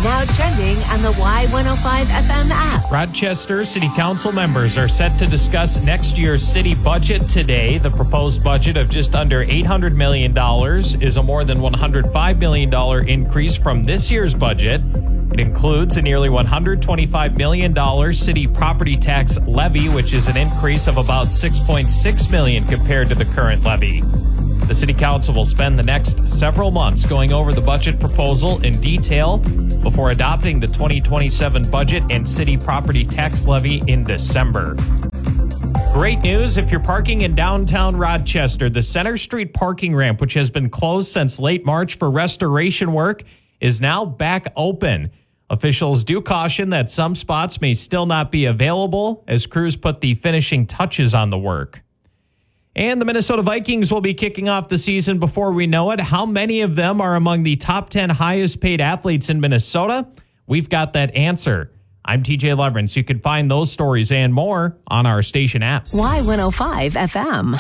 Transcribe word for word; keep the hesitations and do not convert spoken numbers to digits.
Now trending on the Y one oh five F M app. Rochester City Council members are set to discuss next year's city budget today. The proposed budget of just under eight hundred million dollars is a more than one hundred five million dollars increase from this year's budget. It includes a nearly one hundred twenty-five million dollars city property tax levy, which is an increase of about six point six million dollars compared to the current levy. The City Council will spend the next several months going over the budget proposal in detail before adopting the twenty twenty-seven budget and city property tax levy in December. Great news if you're parking in downtown Rochester. The Center Street parking ramp, which has been closed since late March for restoration work, is now back open. Officials do caution that some spots may still not be available as crews put the finishing touches on the work. And the Minnesota Vikings will be kicking off the season before we know it. How many of them are among the top ten highest paid athletes in Minnesota? We've got that answer. I'm T J Leverance. You can find those stories and more on our station app. Y one oh five F M.